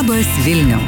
Labas Vilniau.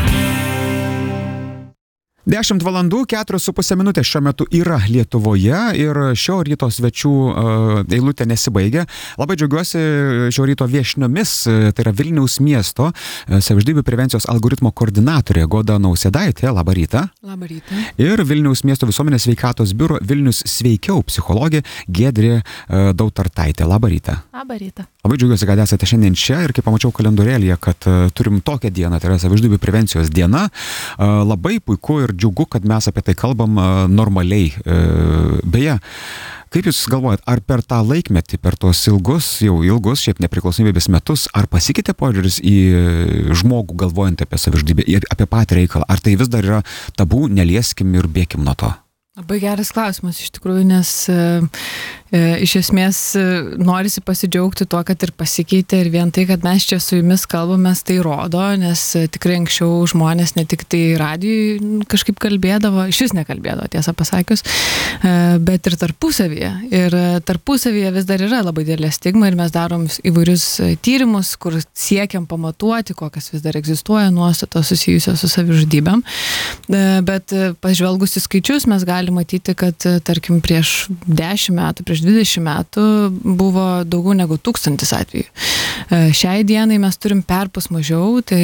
10 valandų 4,5 minutės šiuo metu yra Lietuvoje ir šio ryto svečių eilutė nesibaigia. Labai džiaugiuosi šio ryto viešniomis, tai yra Vilniaus miesto savižudybių prevencijos algoritmo koordinatorė Goda Nausėdaitė. Labą rytą. Labą rytą. Ir Vilniaus miesto visuomenės sveikatos biuro Vilnius sveikiau psichologė Giedrė Dautartaitė. Labą rytą. Labą rytą. Labai džiaugiuosi, kad esate šiandien čia ir kai pamačiau kalendorėlyje, kad turim tokią dieną, tai yra savižudybių prevencijos diena. Labai puiku ir džiugu, kad mes apie tai kalbam normaliai. Beje, kaip Jūs galvojat, ar per tą laikmetį, per tuos ilgus, šiaip nepriklausomybės metus, ar pasikeitė požiūris į žmogų galvojant apie savižudybę ir apie patį reikalą? Ar tai vis dar yra tabu, nelieskim ir bėkim nuo to? Labai geras klausimas iš tikrųjų, nes iš esmės norisi pasidžiaugti tuo, kad ir pasikeitė ir vien tai, kad mes čia su Jumis kalbamės, tai rodo, nes tikrai anksčiau žmonės ne tik tai radijui kažkaip kalbėdavo, iš vis nekalbėdavo, tiesą pasakius, bet ir tarpusavyje. Ir tarpusavyje vis dar yra labai didelė stigma ir mes darom įvairius tyrimus, kur siekiam pamatuoti, kokias vis dar egzistuoja nuostatos susijusios su savižudybėm. Bet pažvelgus į skaičius mes galime matyti, kad tarkim prieš 10 metų, prieš 20 metų buvo daugiau negu 1000 atvejų. Šiai dienai mes turim perpus mažiau, tai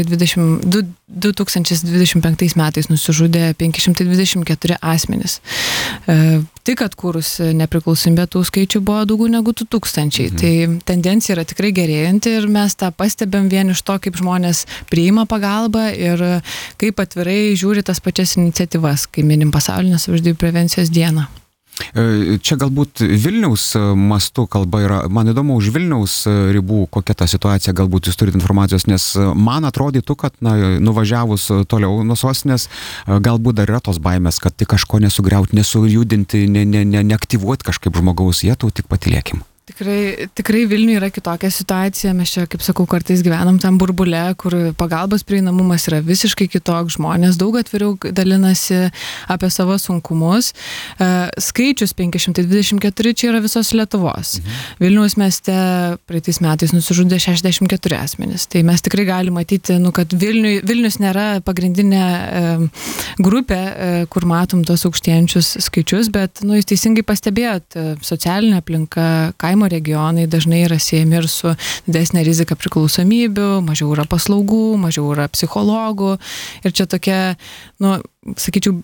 2025 metais nusižudė 524 asmenys. Tik atkūrus nepriklausomybę tų skaičių buvo daugiau negu 2000. Tai tendencija yra tikrai gerėjanti ir mes tą pastebėm vien iš to, kaip žmonės priima pagalbą ir kaip atvirai žiūri tas pačias iniciatyvas, kai minim pasaulinę savižudybių prevencijos dieną. Čia galbūt Vilniaus mastu kalba yra, man įdomu už Vilniaus ribų, kokia ta situacija, galbūt Jūs turite informacijos, nes man atrodytų, kad nuvažiavus toliau nuo sostinės, galbūt dar yra tos baimės, kad tik kažko nesugriauti, nesujudinti, neaktyvuoti kažkaip žmogaus vietų, tik patylėkim. Tikrai Vilniuje yra kitokia situacija, mes čia, kaip sakau, kartais gyvenam tam burbule, kur pagalbos prieinamumas yra visiškai kitoks, žmonės daug atviriau dalinasi apie savo sunkumus. Skaičius 524 čia yra visos Lietuvos. Vilniaus mieste praeitais metais nusižudė 64 asmenys. Tai mes tikrai galime matyti, kad Vilnius nėra pagrindinė grupė, kur matom tos aukštėjančius skaičius, bet Jūs teisingai pastebėjot, socialinė aplinka, kaimo regionai dažnai yra siejami ir su didesnė rizika priklausomybių, mažiau yra paslaugų, mažiau yra psichologų. Ir čia tokia, sakyčiau,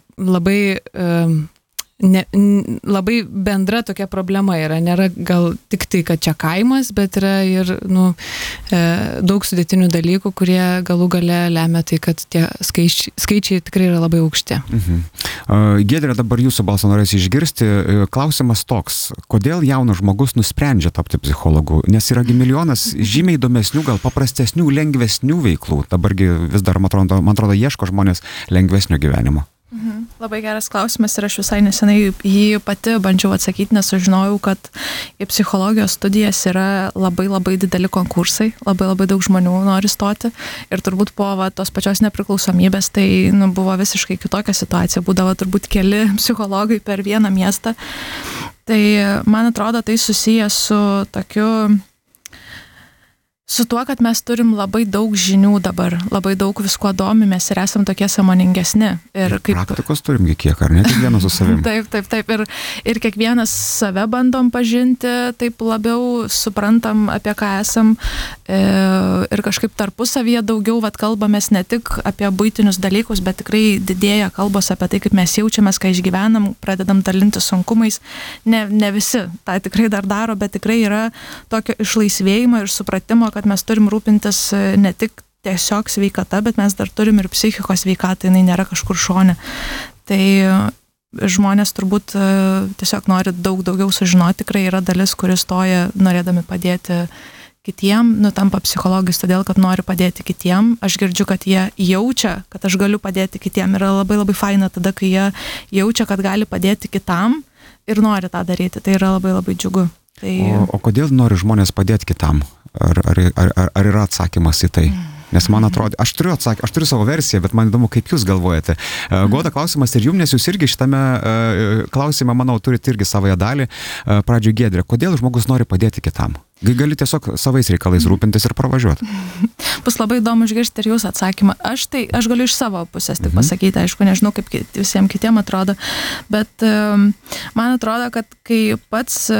labai bendra tokia problema yra. Nėra gal tik tai, kad čia kaimas, bet yra ir daug sudėtinių dalykų, kurie galų gale lemia tai, kad tie skaičiai tikrai yra labai aukšti. Giedrė, dabar Jūsų balsą norėsiu išgirsti. Klausimas toks, kodėl jaunas žmogus nusprendžia tapti psichologu? Nes yragi milijonas žymiai įdomesnių, gal paprastesnių, lengvesnių veiklų. Dabargi vis dar, man atrodo, ieško žmonės lengvesnio gyvenimo. Labai geras klausimas ir aš visai nesenai jį pati bandžiau atsakyti, nes sužinojau, kad į psichologijos studijas yra labai dideli konkursai, labai daug žmonių nori stoti ir turbūt po tos pačios nepriklausomybės tai buvo visiškai kitokia situacija, būdavo turbūt keli psichologai per vieną miestą. Tai man atrodo tai susiję su tuo, kad mes turim labai daug žinių dabar, labai daug visko domimės ir esam tokie sąmoningesni. Ir praktikos turimgi kiek, ar ne? Kiekvienas su savim. Taip. Ir kiekvienas save bandom pažinti, taip labiau suprantam, apie ką esam. Ir kažkaip tarpusavyje daugiau kalbamės ne tik apie buitinius dalykus, bet tikrai didėja kalbos apie tai, kaip mes jaučiamės, kai išgyvenam, pradedam dalinti sunkumais. Ne visi tą tikrai dar daro, bet tikrai yra tokio išlaisvėjimo ir supratimo, kad mes turim rūpintis ne tik tiesiog sveikata, bet mes dar turim ir psichikos sveikatą, jinai nėra kažkur šone. Tai žmonės turbūt tiesiog nori daugiau sužinoti, tikrai yra dalis, kuris stoja norėdami padėti kitiem, tampa psichologais todėl, kad nori padėti kitiem. Aš girdžiu, kad jie jaučia, kad aš galiu padėti kitiem. Yra labai faina tada, kai jie jaučia, kad gali padėti kitam ir nori tą daryti. Tai yra labai džiugu. O kodėl nori žmonės padėti kitam? Ar yra atsakymas į tai? Nes man atrodo, aš turiu savo versiją, bet man įdomu, kaip jūs galvojate. Goda, klausimas ir jums, nes jūs irgi šitame klausime, manau, turite irgi savoje dalį. Pradžioj Giedrė, kodėl žmogus nori padėti kitam? Gali tiesiog savais reikalais rūpintis ir pravažiuoti. Bus labai įdomu išgirsti ir jūsų atsakymą. Aš galiu iš savo pusės tik pasakyti, aišku, nežinau, kaip visiems kitiem atrodo, bet man atrodo, kad kai pats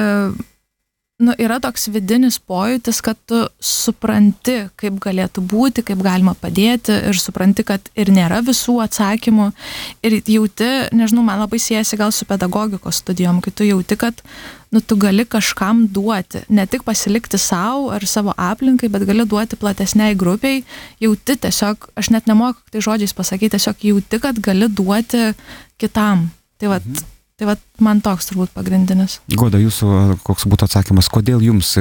yra toks vidinis pojūtis, kad tu supranti, kaip galėtų būti, kaip galima padėti ir supranti, kad ir nėra visų atsakymų ir jauti, nežinau, man labai siejasi gal su pedagogikos studijom, kai tu jauti, kad tu gali kažkam duoti, ne tik pasilikti savo ar savo aplinkai, bet gali duoti platesniai grupiai, jauti tiesiog, aš net nemoku tai žodžiais pasakyti, tiesiog jauti, kad gali duoti kitam. Tai vat man toks turbūt pagrindinis. Goda, jūsų koks būtų atsakymas, kodėl jums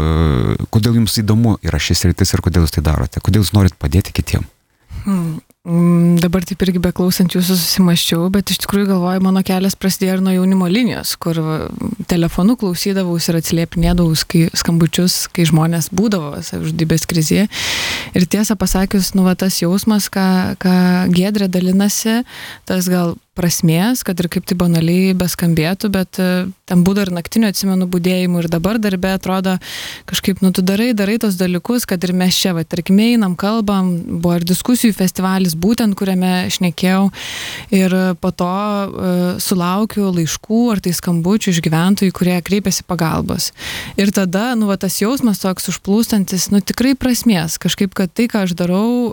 įdomu yra šis rytis ir kodėl jūs tai darote? Kodėl jūs norit padėti kitiem? Dabar taip irgi beklausant jūsų susimaščiau, bet iš tikrųjų galvoju, mano kelias prasidėjo ir nuo jaunimo linijos, kur telefonu klausydavaus ir atsiliepinėdavaus skambučius, kai žmonės būdavo savižudybės krizėje. Ir tiesą pasakius, tas jausmas, ką Giedrė dalinasi, tas gal prasmės, kad ir kaip tai banaliai beskambėtų, bet ten būdavo ir naktinio, atsimenu, budėjimų ir dabar darbe atrodo kažkaip, tu darai tos dalykus, kad ir mes čia, tarkime, einam, kalbam, buvo ir diskusijų festivalis, būtent kuriame šnekėjau ir po to sulaukiu laiškų ar tai skambučių iš gyventojų, kurie kreipiasi pagalbos. Ir tada, tas jausmas toks užplūstantis, tikrai prasmės, kažkaip, kad tai, ką aš darau,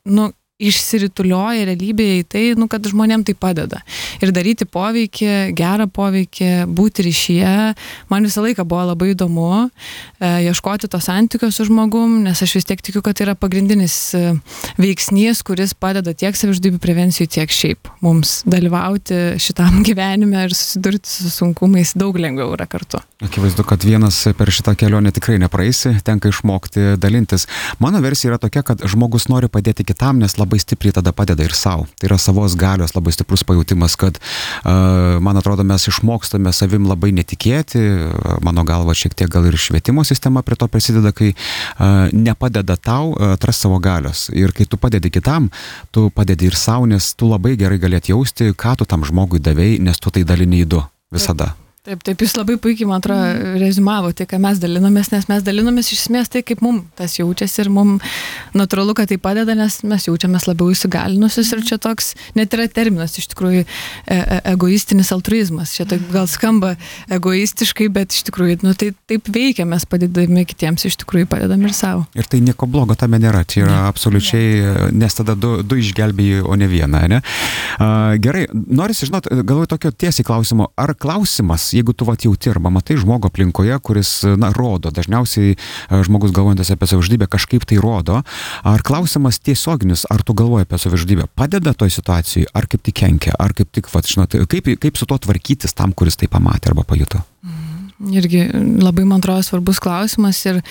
išsiritulioja realybėje į tai, kad žmonėm tai padeda. Ir daryti poveikį, gerą poveikį, būti ryšyje. Man visą laiką buvo labai įdomu ieškoti to santykio su žmogum, nes aš vis tiek tikiu, kad tai yra pagrindinis veiksnys, kuris padeda tiek savižudybių prevencijai, tiek šiaip mums dalyvauti šitam gyvenime ir susidurti su sunkumais daug lengviau yra kartu. Akivaizdu, kad vienas per šitą kelionę tikrai nepraeisi, tenka išmokti dalintis. Mano versija yra tokia, kad žmogus nori padėti kitam, nes labai stipriai tada padeda ir savo. Tai yra savos galios labai stiprus pajūtimas, kad, man atrodo, mes išmokstame savim labai netikėti, mano galva šiek tiek gal ir švietimo sistema prie to prisideda, kai nepadeda tau atrasti savo galios. Ir kai tu padedi kitam, tu padedi ir savo, nes tu labai gerai galėt jausti, ką tu tam žmogui davei, nes tu tai dalini į du visada. Taip, jūs labai puikiai, man atrodo, rezumavote, ką mes dalinomės, nes mes dalinomės iš esmės tai, kaip mums tas jaučiasi ir mums natūralu, kad tai padeda, nes mes jaučiamės labiau įsigalinusius ir čia toks, net yra terminas, iš tikrųjų, egoistinis altruizmas. Čia taip gal skamba egoistiškai, bet iš tikrųjų, tai taip veikia, mes padedami kitiems, iš tikrųjų padedam ir savo. Ir tai nieko blogo tame nėra, čia yra absoliučiai, nes tada du išgelbėjai, o ne vieną, ne? Gerai, norisi žinot, galvoju tokio tiesiai klausimo, ar klausimas, jeigu tu jauti arba matai žmogų aplinkoje, kuris, rodo, dažniausiai žmogus galvojantis apie savižudybę kažkaip tai rodo, ar klausimas tiesioginis, ar tu galvoji apie savižudybę, padeda toj situacijai, ar kaip tik kenkia, ar kaip tik, kaip su to tvarkytis tam, kuris tai pamatė arba pajuto? Irgi labai, man atrodo, svarbus klausimas ir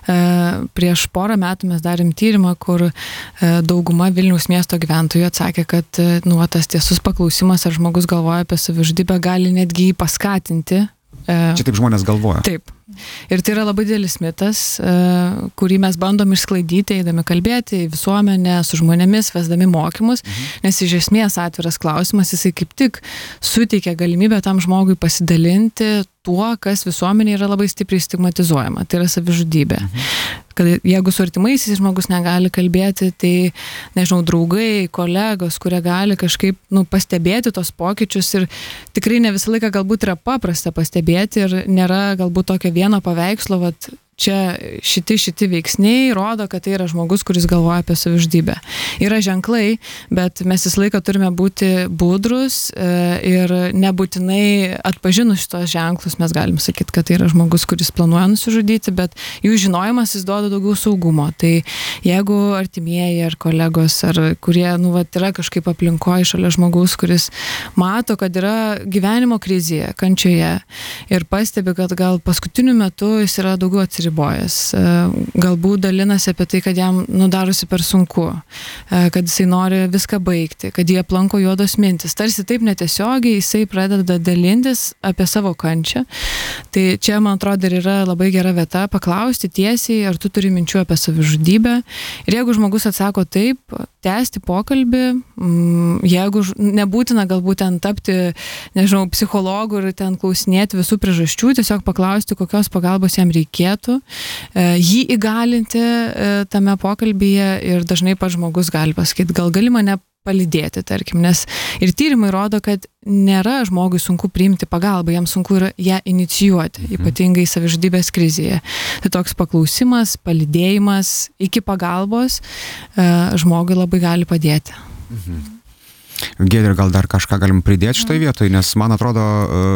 prieš porą metų mes darėm tyrimą, kur dauguma Vilniaus miesto gyventojų atsakė, kad tas tiesus paklausimas, ar žmogus galvoja apie savižudybę, gali netgi jį paskatinti. Čia taip žmonės galvoja. Taip. Ir tai yra labai didelis mitas, kurį mes bandom išsklaidyti, eidami kalbėti į visuomenę, su žmonėmis, vesdami mokymus, nes iš esmės atviras klausimas, jisai kaip tik suteikia galimybę tam žmogui pasidalinti tuo, kas visuomenė yra labai stipriai stigmatizuojama. Tai yra savižudybė. Kad jeigu su artimaisiais žmogus negali kalbėti, tai, nežinau, draugai, kolegos, kurie gali kažkaip pastebėti tos pokyčius ir tikrai ne visą laiką galbūt yra paprasta pastebėti ir nėra galbūt tokio vieno paveikslo, čia šiti veiksniai rodo, kad tai yra žmogus, kuris galvoja apie savižudybę. Yra ženklai, bet mes visą laiką turime būti budrus ir nebūtinai atpažinus šitos ženklus mes galim sakyti, kad tai yra žmogus, kuris planuoja nusižudyti, bet jų žinojimas jis duoda daugiau saugumo. Tai jeigu artimieji ar kolegos, ar kurie, yra kažkaip aplinkoje šalia žmogaus, kuris mato, kad yra gyvenimo krizėje, kančioje ir pastebi, kad gal paskutiniu metu jis yra daugiau atsiribojęs atsiribojęs, galbūt dalinasi apie tai, kad jam darosi per sunku, kad jisai nori viską baigti, kad jie aplanko juodos mintis. Tarsi taip netiesiogiai jisai pradeda dalintis apie savo kančią. Tai čia, man atrodo, ir yra labai gera vieta paklausti tiesiai, ar tu turi minčių apie savižudybę. Ir jeigu žmogus atsako taip, tęsti pokalbį, jeigu nebūtina galbūt ten tapti, nežinau, psichologu ir ten klausinėti visų priežasčių, tiesiog paklausti, kokios pagalbos jam reikėtų, jį įgalinti tame pokalbyje ir dažnai pats žmogus gali pasakyti, gal gali mane palydėti, tarkim, nes ir tyrimai rodo, kad nėra žmogui sunku priimti pagalbą, jam sunku yra ją inicijuoti, ypatingai savižudybės krizėje. Tai toks paklausimas, palydėjimas iki pagalbos žmogui labai gali padėti. Giedrė, gal dar kažką galim pridėti šitoj vietoj, nes man atrodo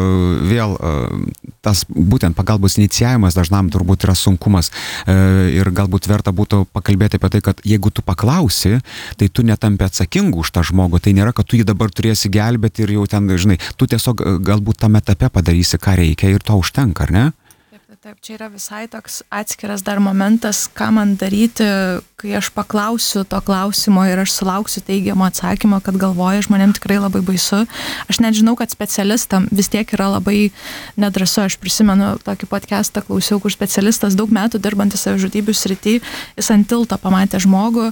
vėl tas būtent pagalbos inicijavimas dažnam turbūt yra sunkumas ir galbūt verta būtų pakalbėti apie tai, kad jeigu tu paklausi, tai tu netampi atsakingu už tą žmogų, tai nėra, kad tu jį dabar turėsi gelbėti ir jau ten, žinai, tu tiesiog galbūt tame etape padarysi, ką reikia ir to užtenka, ar ne? Taip, čia yra visai toks atskiras dar momentas, ką man daryti, kai aš paklausiu to klausimo ir aš sulauksiu teigiamo atsakymo, kad galvoja žmonėm tikrai labai baisu. Aš net žinau, kad specialistam vis tiek yra labai nedrąsu. Aš prisimenu tokį podcastą, klausiau, kur specialistas daug metų dirbantis savižudybių srity, jis ant tilto pamatė žmogų.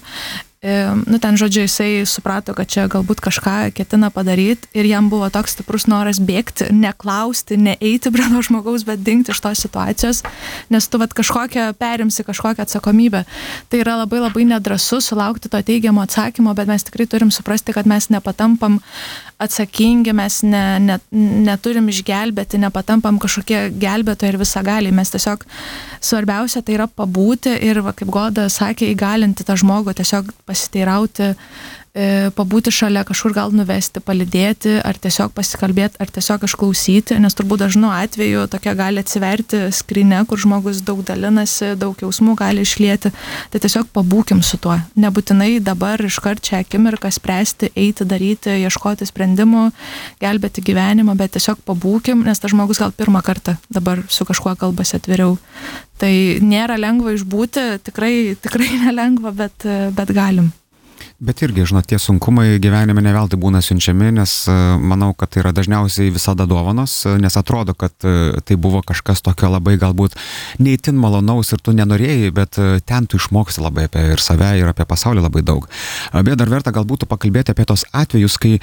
Ten, žodžiu, jisai suprato, kad čia galbūt kažką ketina padaryti ir jam buvo toks stiprus noras bėgti, neklausti, neeiti prie to žmogaus, bet dingti iš tos situacijos, nes tu perimsi kažkokią atsakomybę. Tai yra labai labai nedrąsu sulaukti to teigiamo atsakymo, bet mes tikrai turim suprasti, kad mes nepatampam atsakingi, mes neturim išgelbėti, nepatampam kažkokie gelbėtojai ir visagaliai. Mes tiesiog svarbiausia tai yra pabūti ir, kaip Goda sakė, įgalinti tą žmogų, tiesiog pasiteirauti, pabūti šalia, kažkur gal nuvesti, palydėti, ar tiesiog pasikalbėti, ar tiesiog išklausyti, nes turbūt dažnu atveju tokia gali atsiverti skrynia, kur žmogus daug dalinasi, daug jausmų gali išlieti, tai tiesiog pabūkim su tuo. Nebūtinai dabar iškart čia akimirką spręsti, eiti, daryti, ieškoti sprendimų, gelbėti gyvenimą, bet tiesiog pabūkim, nes tas žmogus gal pirmą kartą dabar su kažkuo kalbasi atviriau. Tai nėra lengva išbūti, tikrai nelengva, bet galim. Bet irgi, žinot, tie sunkumai gyvenime ne veltui būna siunčiami, nes manau, kad tai yra dažniausiai visada dovanos, nes atrodo, kad tai buvo kažkas tokio labai galbūt neįtin malonaus ir tu nenorėjai, bet ten tu išmoksi labai apie ir save, ir apie pasaulį labai daug. Bet dar verta galbūt pakalbėti apie tos atvejus, kai,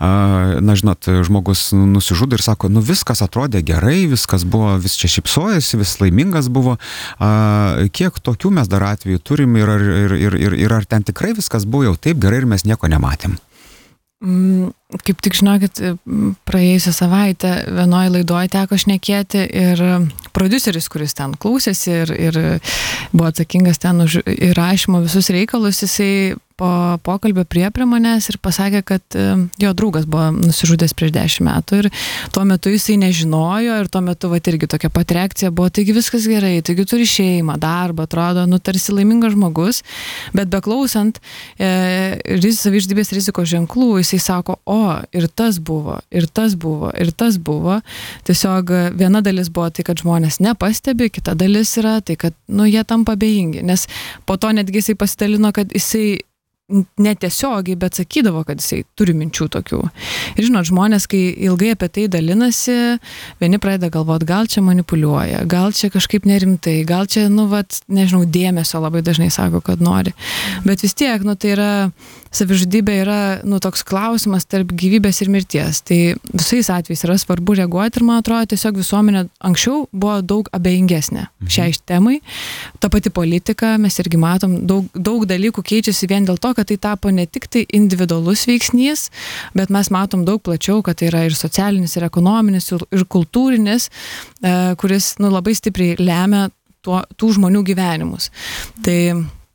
na žinot, žmogus nusižudo ir sako, viskas atrodė gerai, viskas buvo, vis čia šypsojasi, vis laimingas buvo. Kiek tokių mes dar atvejų turim ir ar ten tikrai viskas buvo jau taip gerai ir mes nieko nematėm? Kaip tik žinokit, praėjusią savaitę vienoje laidoje teko šnekėti ir prodiuseris, kuris ten klausėsi ir buvo atsakingas ten už įrašymo visus reikalus, jisai po pokalbio prie manęs ir pasakė, kad jo draugas buvo nusižudęs prieš 10 metų ir tuo metu jisai nežinojo ir tuo metu irgi tokia pat reakcija buvo, taigi viskas gerai, taigi turi šeimą, darbą, atrodo, tarsi laimingas žmogus, bet beklausant savižudybės rizikos ženklų, jisai sako, ir tas buvo, ir tas buvo, ir tas buvo. Tiesiog viena dalis buvo tai, kad žmonės nepastebi, kita dalis yra tai, kad jie tampa abejingi, nes po to netgi jisai pasidalino, kad jisai netiesiogiai, bet sakydavo, kad jisai turi minčių tokių. Ir žinot, žmonės, kai ilgai apie tai dalinasi, vieni pradeda galvoti, gal čia manipuliuoja, gal čia kažkaip nerimtai, gal čia, nežinau, dėmesio labai dažnai sako, kad nori. Bet vis tiek, tai yra, savižudybė yra, toks klausimas tarp gyvybės ir mirties. Tai visais atvejais yra svarbu reaguoti ir man atrodo, tiesiog visuomenė anksčiau buvo daug abejingesnė šiai temai. Ta pati politika, mes irgi matom, daug dalykų keičiasi vien dėl to, kad tai tapo ne tik tai individualus veiksnys, bet mes matom daug plačiau, kad tai yra ir socialinis, ir ekonominis, ir kultūrinis, kuris labai stipriai lemia tų žmonių gyvenimus. Tai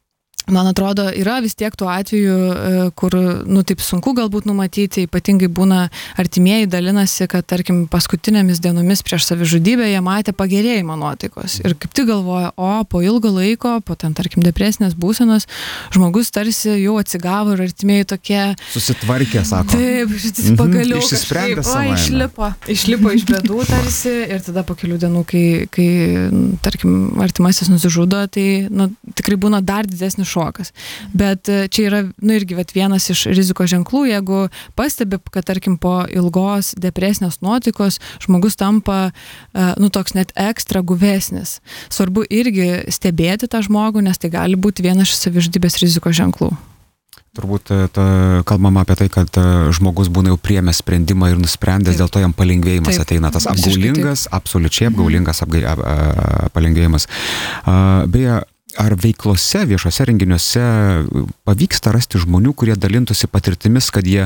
Man atrodo, yra vis tiek tų atvejų, kur, taip sunku galbūt numatyti, ypatingai būna artimieji dalinasi, kad, tarkim, paskutinėmis dienomis prieš savižudybę jie matė pagerėjimą nuotaikos. Ir kaip tik galvoja, po ilgo laiko, po ten, tarkim, depresinės būsenos, žmogus tarsi jau atsigavo ir artimieji tokie... Susitvarkė, sako. Taip, pagaliau išsisprendė savaime. Išlipo iš bėdų tarsi ir tada po kelių dienų, kai tarkim, artimasis nusižudo, tai, tikrai būna dar didesnis šokas. Bet čia yra, irgi vienas iš rizikos ženklų, jeigu pastebi, kad, tarkim, po ilgos depresinės nuotaikos žmogus tampa, toks net ekstra guvesnis. Svarbu irgi stebėti tą žmogų, nes tai gali būti vienas iš savižudybės rizikos ženklų. Turbūt kalbama apie tai, kad žmogus būna jau priėmęs sprendimą ir nusprendęs, dėl to jam palengvėjimas ateina. Tas apgaulingas, absoliučiai apgaulingas palengvėjimas. Beje, ar veiklose, viešose renginiuose pavyksta rasti žmonių, kurie dalintųsi patirtimis, kad jie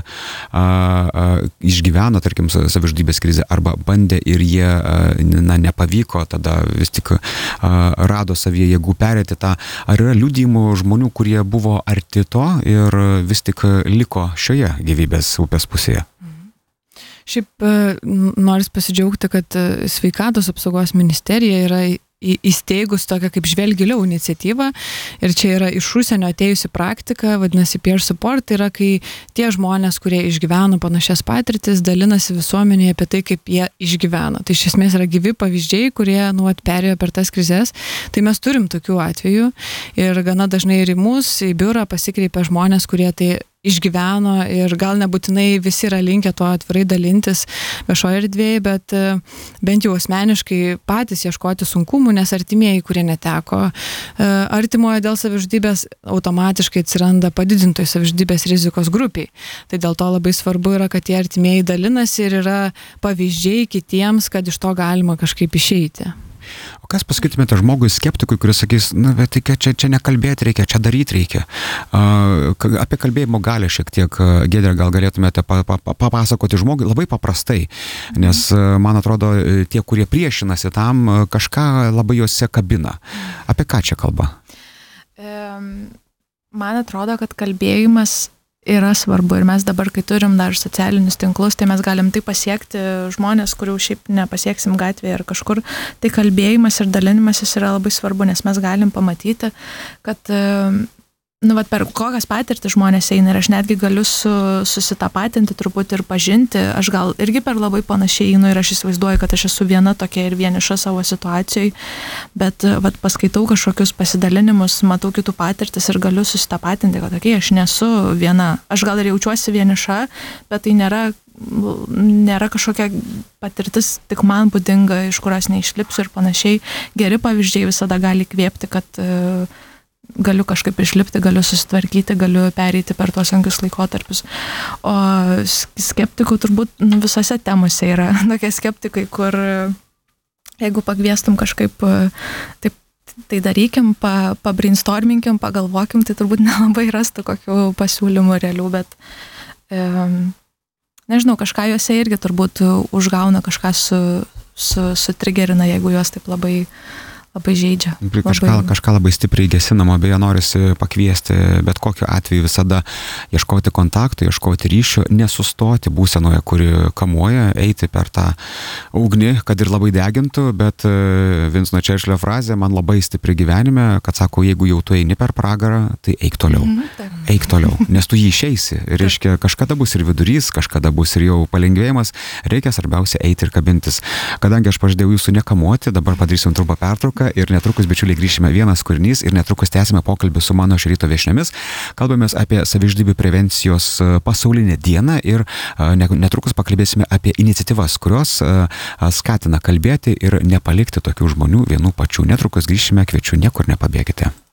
išgyveno, tarkim, savižudybės krizę arba bandė ir jie nepavyko, tada vis tik rado savyje jėgų perėti tą. Ar yra liudijimų žmonių, kurie buvo arti to ir vis tik liko šioje gyvybės upės pusėje? Šiaip noris pasidžiaugti, kad Sveikatos apsaugos ministerija yra įsteigus tokią kaip Žvelk giliau iniciatyvą ir čia yra iš užsienio atėjusi praktika, vadinasi peer support, tai yra kai tie žmonės, kurie išgyveno panašias patirtis, dalinasi visuomenėje apie tai, kaip jie išgyveno. Tai iš esmės yra gyvi pavyzdžiai, kurie perėjo per tas krizes. Tai mes turim tokių atvejų ir gana dažnai ir į mūsų, į biurą pasikreipia žmonės, kurie tai išgyveno ir gal nebūtinai visi yra linkę to atvirai dalintis viešoje erdvėje, bet bent jau asmeniškai patys ieškoti sunkumų, nes artimieji, kurie neteko artimojo dėl savižudybės, automatiškai atsiranda padidintoj savižudybės rizikos grupiai. Tai dėl to labai svarbu yra, kad tie artimieji dalinasi ir yra pavyzdžiai kitiems, kad iš to galima kažkaip išeiti. O kas pasakytumėte žmogui skeptikui, kuris sakys, bet tai čia nekalbėti reikia, čia daryti reikia. Apie kalbėjimo galią šiek tiek, Giedre, gal galėtumėte papasakoti žmogui labai paprastai, nes man atrodo, tie, kurie priešinasi tam, kažką labai juose kabina. Apie ką čia kalba? Man atrodo, kad kalbėjimas yra svarbu ir mes dabar, kai turim dar socialinius tinklus, tai mes galim tai pasiekti žmonės, kurių šiaip nepasieksim gatvėje ar kažkur. Tai kalbėjimas ir dalinimasis yra labai svarbu, nes mes galim pamatyti, kad per kokias patirtis žmonės eina ir aš netgi galiu susitapatinti truputį ir pažinti. Aš gal irgi per labai panašiai einu ir aš įsivaizduoju, kad aš esu viena tokia ir vieniša savo situacijoje, bet paskaitau kažkokius pasidalinimus, matau kitų patirtis ir galiu susitapatinti, kad aš nesu viena. Aš gal ir jaučiuosi vieniša, bet tai nėra kažkokia patirtis tik man būdinga, iš kurios neišlipsiu ir panašiai. Geri pavyzdžiai visada gali kvėpti, kad galiu kažkaip išlipti, galiu susitvarkyti, galiu pereiti per tuos sunkius laikotarpius. O skeptikų turbūt visose temose yra tokie skeptikai, kur jeigu pakviestum kažkaip taip, tai darykim, pabrainstorminkim, pagalvokim, tai turbūt nelabai rastų kokių pasiūlymų realių, bet nežinau, kažką juose irgi turbūt užgauna, kažką sutrigerina, jeigu juos taip labai žaidžia. Kažką labai stipriai gesinama, beje, norisi pakviesti bet kokiu atveju visada ieškoti kontaktų, ieškoti ryšių, nesustoti būsenoje, kuri kamuoja, eiti per tą ugnį, kad ir labai degintų, bet Vinstono Čerčilio frazė man labai stipri gyvenime, kad sako, jeigu jau tu eini per pragarą, tai eik toliau. Eik toliau, nes tu jį išeisi. Reiškia, kažkada bus ir vidurys, kažkada bus ir jau palengvėjimas, reikia svarbiausia eiti ir kabintis. Kadangi aš pažadėjau jūsų nekamuoti, dabar padarysim trumpą pertrauką ir netrukus, bičiuliai, grįšime vienas kūrinys ir netrukus tęsime pokalbį su mano šio ryto viešniomis. Kalbamės apie savižudybių prevencijos pasaulinę dieną ir netrukus pakalbėsime apie iniciatyvas, kurios skatina kalbėti ir nepalikti tokių žmonių vienų pačių. Netrukus grįšime, kviečiu, niekur nepabėgite.